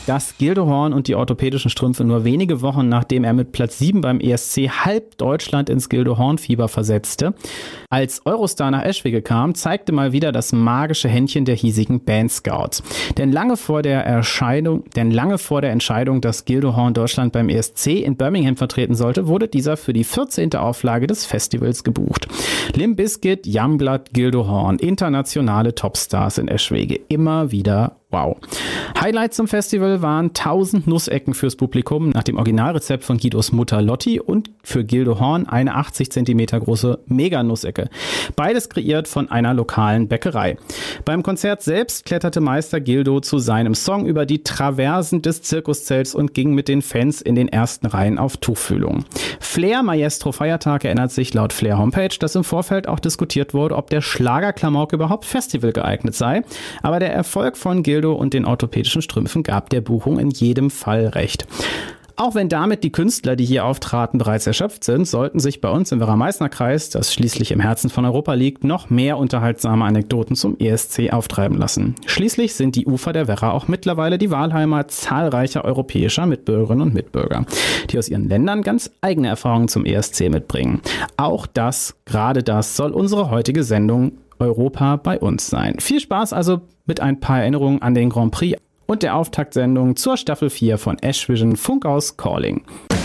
dass Gildehorn und die orthopädischen Strümpfe nur wenige Wochen nachdem er mit Platz 7 beim ESC halb Deutschland ins Gildehorn-Fieber versetzte, als Eurostar nach Eschwege kam, zeigte mal wieder das magische Händchen der hiesigen Bandscouts. Denn lange vor der Entscheidung, dass Gildehorn Deutschland beim ESC in Birmingham vertreten sollte, wurde dieser für die 14. Auflage des Festivals gebucht. Limp Bizkit, Youngblood, Gildehorn, internationale Topstars in Eschwege. Immer wieder wow. Highlight zum Festival waren 1000 Nussecken fürs Publikum nach dem Originalrezept von Guidos Mutter Lotti und für Gildehorn eine 80 cm große Mega-Nussecke. Beides kreiert von einer lokalen Bäckerei. Beim Konzert selbst kletterte Meister Gildo zu seinem Song über die Traversen des Zirkuszelts und ging mit den Fans in den ersten Reihen auf Tuchfühlung. Flair Maestro Feiertag erinnert sich laut Flair Homepage, dass im Vorfeld auch diskutiert wurde, ob der Schlagerklamauk überhaupt Festival geeignet sei. Aber der Erfolg von Gildo und den orthopädischen Strümpfen gab der Buchung in jedem Fall recht. Auch wenn damit die Künstler, die hier auftraten, bereits erschöpft sind, sollten sich bei uns im Werra-Meißner-Kreis, das schließlich im Herzen von Europa liegt, noch mehr unterhaltsame Anekdoten zum ESC auftreiben lassen. Schließlich sind die Ufer der Werra auch mittlerweile die Wahlheimat zahlreicher europäischer Mitbürgerinnen und Mitbürger, die aus ihren Ländern ganz eigene Erfahrungen zum ESC mitbringen. Auch das, gerade das, soll unsere heutige Sendung Europa bei uns sein. Viel Spaß also mit ein paar Erinnerungen an den Grand Prix und der Auftaktsendung zur Staffel 4 von Ashvision Funkhaus Calling.